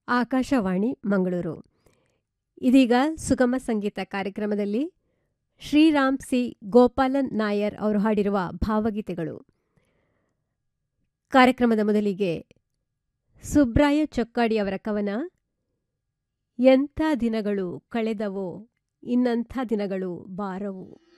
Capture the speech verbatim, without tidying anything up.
ಆಕಾಶವಾಣಿ ಮಂಗಳೂರು. ಇದೀಗ ಸುಗಮ ಸಂಗೀತ ಕಾರ್ಯಕ್ರಮದಲ್ಲಿ ಶ್ರೀರಾಮ್ ಸಿ ಗೋಪಾಲನ್ ನಾಯರ್ ಅವರು ಹಾಡಿರುವ ಭಾವಗೀತೆಗಳು. ಕಾರ್ಯಕ್ರಮದ ಮೊದಲಿಗೆ ಸುಬ್ರಾಯ ಚೊಕ್ಕಾಡಿ ಅವರ ಕವನ ಎಂಥ ದಿನಗಳು ಕಳೆದವೋ ಇನ್ನಂಥ ದಿನಗಳು ಬಾರವು.